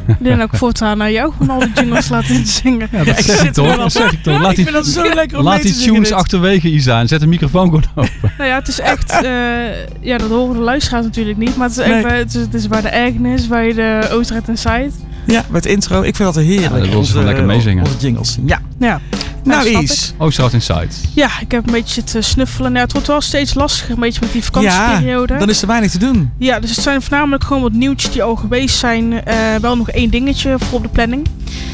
Ik denk dat ik voortaan naar jou gewoon al die jingles laten zingen. Ja, dat zeg ik toch. Ik vind dat zo lekker om laat mee te die zingen tunes dit. achterwege, Isa. En zet de microfoon gewoon open. Nou ja, het is echt... dat horen de luisteraars natuurlijk niet. Maar het is, echt, het is waar de ergernis, waar je de Oosterheid en Side. Ja, met intro. Ik vind dat heerlijk. Ja, dat wil ze gewoon lekker meezingen. Onze jingles. Ja. Ja. Nou, snap Is. Oosterhout Inside. Ja, ik heb een beetje zitten snuffelen. Nou, het wordt wel steeds lastiger, een beetje met die vakantieperiode. Ja, dan is er weinig te doen. Ja, dus het zijn voornamelijk gewoon wat nieuwtjes die al geweest zijn. Wel nog 1 dingetje voor op de planning.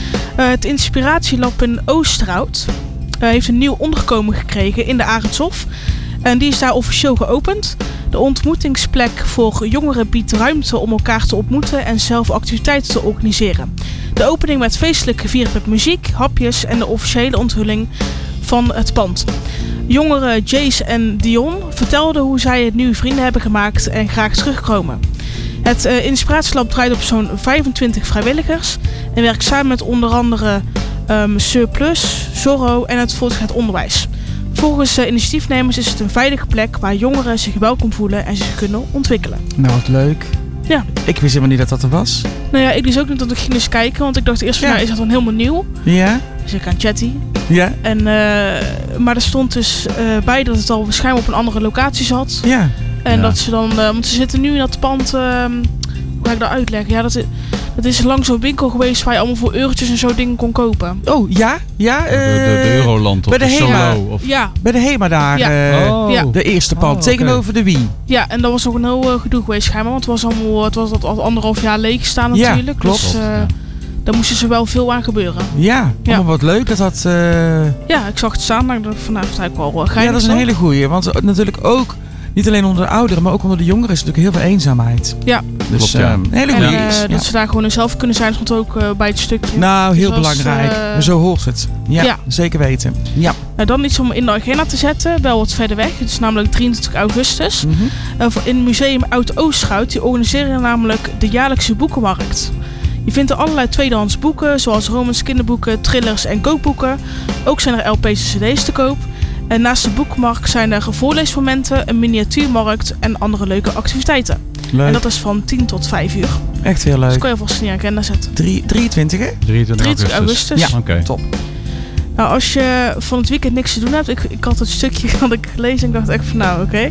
Het Inspiratielab in Oosterhout heeft een nieuw onderkomen gekregen in de Arendshof. En die is daar officieel geopend. De ontmoetingsplek voor jongeren biedt ruimte om elkaar te ontmoeten en zelf activiteiten te organiseren. De opening werd feestelijk gevierd met muziek, hapjes en de officiële onthulling van het pand. Jongeren Jace en Dion vertelden hoe zij het nieuwe vrienden hebben gemaakt en graag terugkomen. Het Inspiratielab draait op zo'n 25 vrijwilligers en werkt samen met onder andere Surplus, Zorro en het voortgezet onderwijs. Volgens initiatiefnemers is het een veilige plek waar jongeren zich welkom voelen en zich kunnen ontwikkelen. Nou, wat leuk. Ja. Ik wist helemaal niet dat dat er was. Nou ja, ik wist ook niet dat ik ging eens kijken, want ik dacht eerst van Ja. nou, is dat dan helemaal nieuw? Ja? Dus ik aan Chatty. Ja? En, maar er stond dus bij dat het al waarschijnlijk op een andere locatie zat. Ja. En Ja. dat ze dan, want ze zitten nu in dat pand, hoe ga ik dat uitleggen? Ja, dat is lang zo'n winkel geweest waar je allemaal voor eurotjes en zo dingen kon kopen. Oh, ja? Ja? De Euroland of bij de de Hema. Solo. Of... Ja, Bij de Hema daar. Ja. Ja. De eerste pand. Oh, tegenover de Wii. ja, en dat was ook een heel gedoe geweest schijnbaar, want het was al 1,5 jaar leeg staan Ja, natuurlijk. klopt. Dus daar moesten ze wel veel aan gebeuren. Ja. Ja. Maar wat leuk dat dat... Ja, ik zag het staan, maar ik dacht vanavond eigenlijk wel geinig. Ja, dat is een hele goeie. Want natuurlijk ook... Niet alleen onder de ouderen, maar ook onder de jongeren is natuurlijk heel veel eenzaamheid. Ja. Dus Klopt, ja. een hele En goeie is. dat ze daar gewoon in zelf kunnen zijn, stond ook bij het stukje. Nou, heel Zoals, belangrijk. Maar zo hoort het. Ja, ja. zeker weten. Ja. Nou, dan iets om in de agenda te zetten, wel wat verder weg. Het is namelijk 23 augustus. Mhm. In het museum Oud-Oosterhout, die organiseren namelijk de jaarlijkse boekenmarkt. Je vindt er allerlei tweedehands boeken, zoals romans, kinderboeken, thrillers en kookboeken. Ook zijn er LP's en cd's te koop. En naast de boekmarkt zijn er voorleesmomenten, een miniatuurmarkt en andere leuke activiteiten. Leuk. En dat is van 10 tot 5 uur. Echt heel Dus leuk. kan je vast in je agenda zetten. 23, hè? 23 augustus. Ja. Oké. Top. Nou, als je van het weekend niks te doen hebt, ik had het stukje dat ik gelezen en ik dacht echt van nou oké.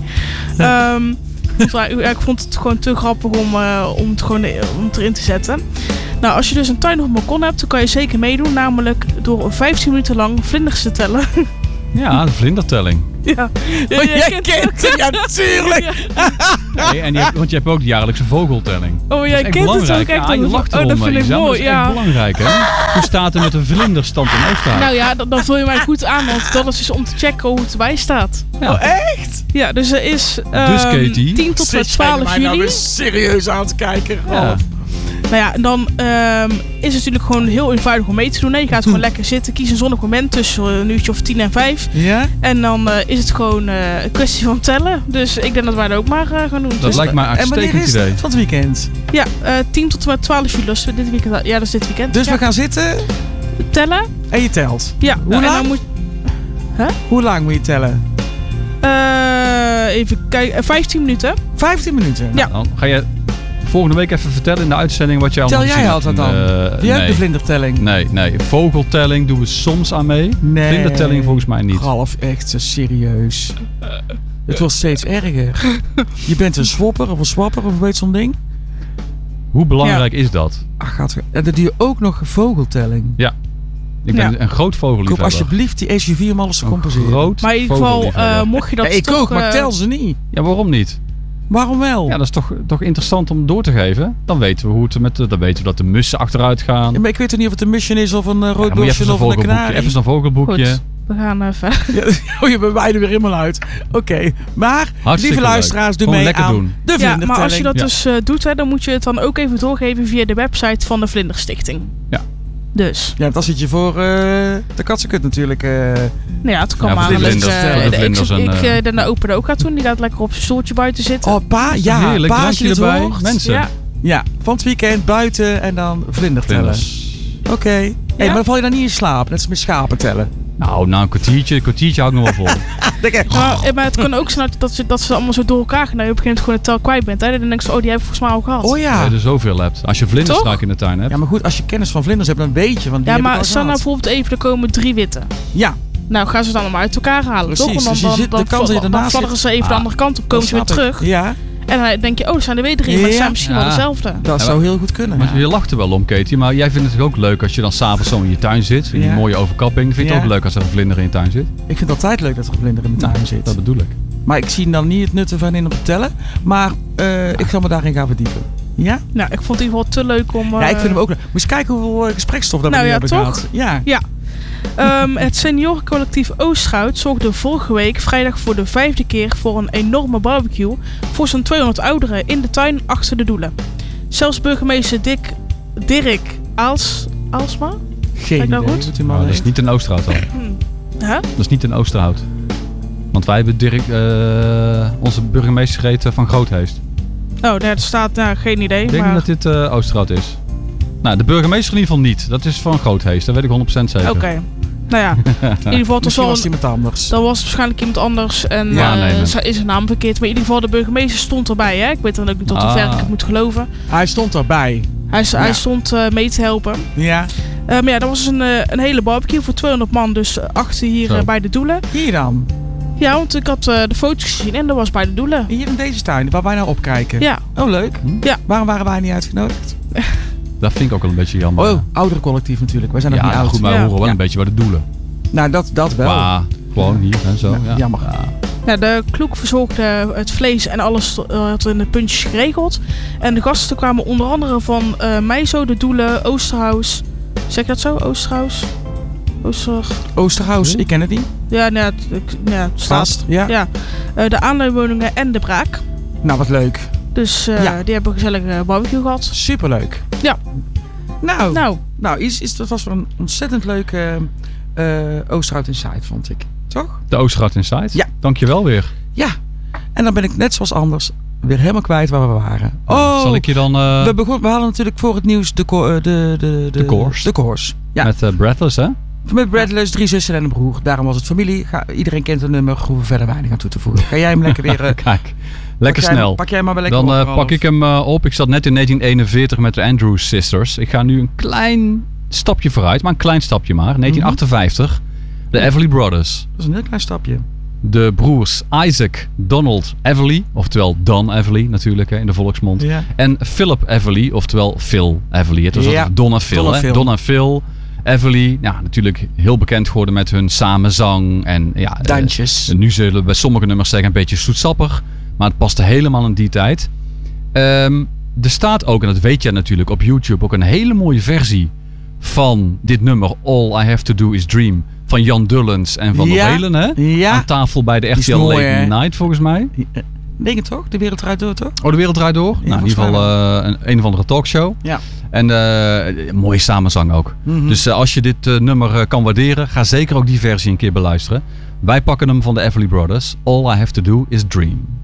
Ik vond het gewoon te grappig om het erin te zetten. Nou, als je dus een tuin of een balkon hebt, dan kan je zeker meedoen. Namelijk door 15 minuten lang vlinders te tellen. Ja, de vlindertelling. Ja. Oh, jij kent het, ja, natuurlijk. Nee, en want je hebt ook de jaarlijkse vogeltelling. Oh, jij Dat is echt kent het belangrijk. ook echt. Ja, je lacht oh, erom, dat vind ik Isa, maar mooi. dat is echt belangrijk, hè? Hoe staat er met een vlinderstand in Oosterhout? Nou ja, dan vul je mij goed aan, want dat is dus om te checken hoe het erbij staat. Ja. Oh, echt? Ja, dus er is Dus, Katie, 10 tot Zit jij 12 mij juli. nou weer serieus aan te kijken? Ja. Nou ja, en dan is het natuurlijk gewoon heel eenvoudig om mee te doen. Hè. Je gaat gewoon lekker zitten, kies een zonnig moment tussen een uurtje of 10 en 5. Ja? En dan is het gewoon een kwestie van tellen. Dus ik denk dat wij dat ook maar gaan doen. Dat Dus, lijkt mij een En wanneer uitstekend is idee. het? Van het weekend. ja, 10 tot en met 12 juli. Dus dit weekend. Ja, dat is dit weekend. Dus ja. we gaan zitten tellen. en je telt. Ja, Hoe en lang? dan moet Hoe lang moet je tellen? even kijken, 15 minuten. 15 minuten. Ja. Dan ga je volgende week even vertellen in de uitzending wat je allemaal Tel jij gezien altijd hebt. dan? Ja, de Nee. vlindertelling. Nee. Vogeltelling doen we soms aan mee. Nee. Vlindertelling volgens mij niet. Ralf, echt serieus. Het wordt steeds erger. Je bent een swapper of een swapper of weet zo'n ding. Hoe belangrijk is dat? Ach, en dan doe je ook nog een vogeltelling. Ik ben een groot Koop vogelliefhebber. alsjeblieft die SUV om alles te Een compenseren. groot Maar in ieder geval, vogelliefhebber. mocht je dat Ja, ik toch... ook, maar ik tel ze niet. Ja, waarom niet? Waarom wel? Ja, dat is toch interessant om door te geven. Dan weten we hoe het dan weten we dat de mussen achteruit gaan. Ja, maar ik weet toch niet of het een mission is of een Ja, rood dan moet je bosje of een kanarie. even zo'n vogelboekje. Goed, we gaan verder. Ja, oh, je bent beide weer helemaal uit. Oké, maar Hartstikke lieve luisteraars, doe Gewoon mee lekker aan doen. de Ja, vlindertelling. maar als je dat Ja. dus doet, hè, dan moet je het dan ook even doorgeven via de website van de Vlinderstichting. Ja. Dus, Ja, dan zit je voor de katsenkut natuurlijk. nou ja, het kan Ja, maar. voor de Dus, vlinders, voor de vlinders en, ik denk dat opa er ook gaat doen. Die gaat lekker op zijn stoeltje buiten zitten. Oh, ja, Heerlijk, pa, als je drankje dit erbij. hoort. Mensen. Ja, Ja, van het weekend buiten en dan vlindertellen. Vlinders. Oké. Hey, maar dan val je dan niet in slaap, net als met schapen tellen. Nou, na een kwartiertje hou ik nog wel vol. Maar het kan ook zijn dat ze allemaal zo door elkaar gaan. Dat je op een gegeven moment gewoon het tel kwijt bent. Hè? Dan denk je, die heb ik volgens mij al gehad. Oh ja. Dat je er zoveel hebt. Als je vlinderstruik in de tuin hebt. Ja, maar goed, als je kennis van vlinders hebt, dan weet je. Want die Ja, heb ik maar al stel nou gehad. bijvoorbeeld even, er komen 3 witte. Ja. Nou, gaan ze dan allemaal uit elkaar halen, Precies, toch? dus je zit- de kans dat je dan ernaast fladderen zit- ze even de andere kant op, komen ze weer snap ik. terug. Ja, En dan denk je, er zijn er weer 3, maar het Ja. zijn misschien wel Ja. dezelfde. dat Ja, zou heel goed kunnen. Maar je lacht er wel om, Katie. Maar jij vindt het ook leuk als je dan s'avonds zo in je tuin zit. In die Ja. mooie overkapping. Vind je het Ja. ook leuk als er een vlinder in je tuin zit? Ik vind het altijd leuk dat er een vlinder in mijn tuin zit. Dat bedoel ik. Maar ik zie dan niet het nut ervan in om te tellen. Maar ik zal me daarin gaan verdiepen. Ja? Nou, ik vond het in ieder geval te leuk om... Ja, ik vind hem ook leuk. Moest je kijken hoeveel gesprekstof dat we Nou nu ja, hebben toch? gehad. Ja. Ja. Het seniorencollectief Oosterhout zorgde vorige week vrijdag voor de 5e keer voor een enorme barbecue voor zo'n 200 ouderen in de tuin achter de Doelen. Zelfs burgemeester Dirk Aalsma? Geen ik nou idee goed? wat die Maar man dat is heeft. niet in Oosterhout al. Huh? Dat is niet in Oosterhout. Want wij hebben Dirk, onze burgemeester heet Van Grootheest. Oh, daar staat geen idee. Ik denk maar... dat dit Oosterhout is. Nou, de burgemeester in ieder geval niet. Dat is Van Grootheest. Dat weet ik 100% zeker. Oké. Nou ja, in ieder geval het was Misschien wel was het iemand anders. dan was het waarschijnlijk iemand anders en Ja, nee, man. is zijn naam verkeerd. Maar in ieder geval de burgemeester stond erbij. Hè? Ik weet dan ook niet tot hoe ver ik het moet geloven. Hij stond erbij. Hij stond mee te helpen. Ja. Maar ja, dat was dus een hele barbecue voor 200 man. Dus achter hier Zo. bij de Doelen. Hier dan. Ja, want ik had de foto's gezien en dat was bij de Doelen. Hier in deze tuin, waar wij naar opkijken. Ja, Oh, leuk. Ja. Waarom waren wij niet uitgenodigd? Dat vind ik ook wel een beetje jammer. Oh, ouderencollectief natuurlijk. Wij zijn nog ja, niet oud. goed, maar we Ja. horen wel Ja. een beetje bij de doelen. Nou, dat wel. Qua, gewoon hier en zo. Ja, Ja. jammer. Ja. ja, de kloek verzorgde het vlees en alles had in de puntjes geregeld. En de gasten kwamen onder andere van Meizo, de Doelen, Oosterhuis. Zeg ik dat zo? Oosterhuis? Oosterhuis, ik ken het niet. Ja, nee, het staat. Vast. Ja. Ja, de aanleunwoningen en de Braak. Nou, wat leuk. Dus Ja. die hebben een gezellige barbecue gehad. Superleuk. Ja. Nou, dat was wel een ontzettend leuke Oosterhout Insight, vond ik. Toch? De Oosterhout Insight. Ja. Dankjewel weer. Ja. En dan ben ik net zoals anders weer helemaal kwijt waar we waren. Oh, Zal ik je dan we hadden natuurlijk voor het nieuws de Course. De Course. Ja. met Breathless, hè? Met Bradley's 3 zussen en een broer. Daarom was het familie. Iedereen kent het nummer. Hoeven verder weinig aan toe te voegen. Ga jij hem lekker weer... Kijk, lekker snel. Pak jij maar wel lekker Dan op, pak ik hem op. Ik zat net in 1941 met de Andrews Sisters. Ik ga nu een klein stapje vooruit, maar een klein stapje maar. 1958. De Everly Brothers. Dat is een heel klein stapje. De broers Isaac Donald Everly, oftewel Don Everly natuurlijk hè, in de volksmond. Ja. En Philip Everly, oftewel Phil Everly. Het was Ja, altijd Don en Phil. Don en hè? Phil. Don en Phil Everly. Ja, natuurlijk heel bekend geworden met hun samenzang. En ja, Dansjes. nu zullen we bij sommige nummers zeggen een beetje zoetsappig. Maar het paste helemaal in die tijd. Er staat ook, en dat weet jij natuurlijk, op YouTube ook een hele mooie versie van dit nummer All I Have To Do Is Dream. Van Jan Dullens en Van der Welen, hè? Ja. Aan tafel bij de is RTL mooi, Late hè? Night, volgens mij. Denk het toch? De wereld draait door, toch? Oh, De Wereld Draait Door? Ja, Nou, in ieder volgens geval mij een of andere talkshow. Ja. En mooie samenzang ook. Mhm. Dus als je dit nummer kan waarderen, ga zeker ook die versie een keer beluisteren. Wij pakken hem van de Everly Brothers. All I Have To Do Is Dream.